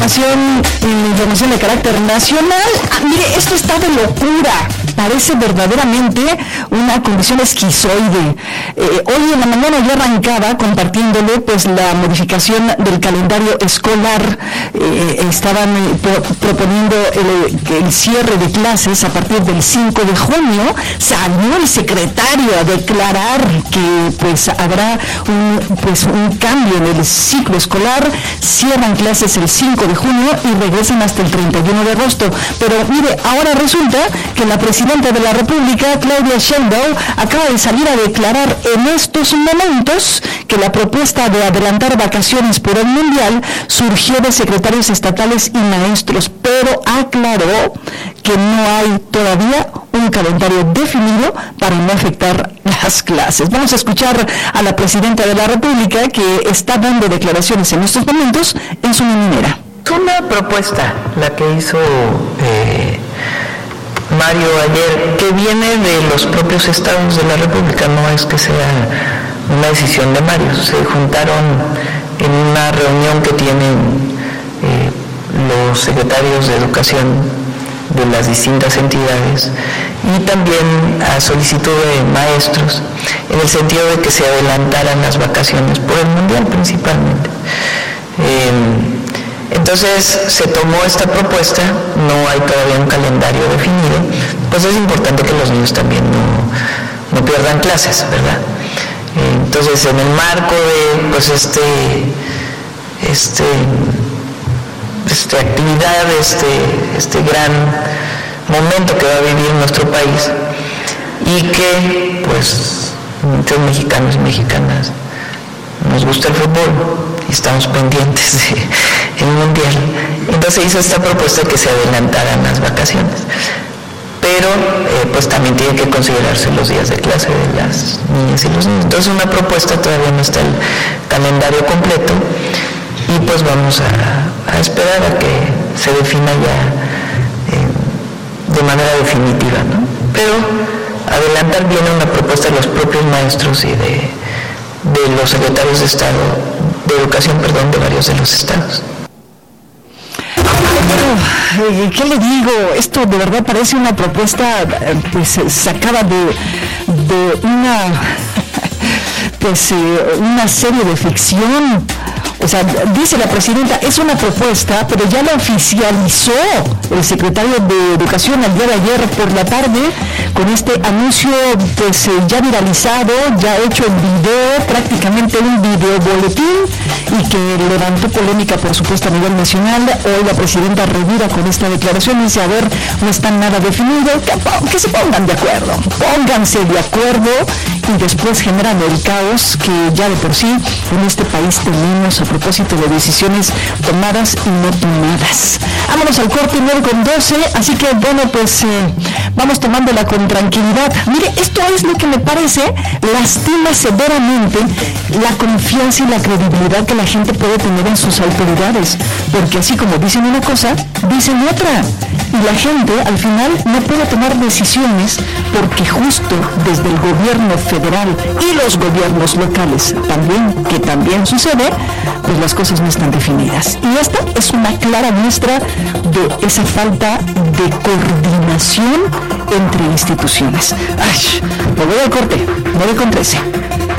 Información de carácter nacional. Mire, esto está de locura. Parece verdaderamente una condición esquizoide. Hoy en la mañana yo arrancaba compartiéndole pues la modificación del calendario escolar. Estaban proponiendo el cierre de clases a partir del 5 de junio. Salió el secretario a declarar que pues habrá un cambio en el ciclo escolar. Cierran clases el 5 de junio y regresan hasta el 31 de agosto. Pero mire, ahora resulta que la presidenta de la República, Claudia Sheinbaum, acaba de salir a declarar en estos momentos que la propuesta de adelantar vacaciones por el Mundial surgió de secretarios estatales y maestros, pero aclaró que no hay todavía un calendario definido para no afectar las clases. Vamos a escuchar a la presidenta de la República, que está dando declaraciones en estos momentos en su mañanera. Es una propuesta la que hizo Mario ayer, que viene de los propios estados de la República, no es que sea una decisión de Mario. Se juntaron en una reunión que tienen los secretarios de educación de las distintas entidades y también a solicitud de maestros, en el sentido de que se adelantaran las vacaciones por el Mundial principalmente. Entonces se tomó esta propuesta, no hay todavía un calendario definido, pues es importante que los niños también no pierdan clases, ¿verdad? Entonces en el marco de pues esta actividad, este gran momento que va a vivir nuestro país y que pues muchos mexicanos y mexicanas nos gusta el fútbol y estamos pendientes del Mundial. Entonces hizo esta propuesta que se adelantaran las vacaciones, pero pues también tiene que considerarse los días de clase de las niñas y los niños. Entonces una propuesta, todavía no está el calendario completo y pues vamos a esperar a que se defina ya de manera definitiva, ¿no? Pero adelantar viene una propuesta de los propios maestros y de los secretarios de Estado, de Educación, de varios de los estados. ¿Qué le digo? Esto de verdad parece una propuesta pues sacada de una serie de ficción. O sea, dice la presidenta, es una propuesta, pero ya la oficializó el secretario de Educación el día de ayer por la tarde, con este anuncio pues ya viralizado, ya hecho en video, prácticamente un video boletín, y que levantó polémica, por supuesto, a nivel nacional. Hoy la presidenta revira con esta declaración y dice, a ver, no está nada definido, que se pongan de acuerdo, pónganse de acuerdo, y después generan el caos que ya de por sí en este país tenemos a propósito de decisiones tomadas y no tomadas. Vámonos al corte 9:12, así que bueno, pues vamos tomándola con tranquilidad. Mire, esto es lo que me parece lastima severamente la confianza y la credibilidad que la gente puede tener en sus autoridades, porque así como dicen una cosa, dicen otra, y la gente al final no puede tomar decisiones porque justo desde el gobierno federal y los gobiernos locales también sucede, pues las cosas no están definidas. Y esta es una clara muestra de esa falta de coordinación entre instituciones. Me voy al corte, 9:13.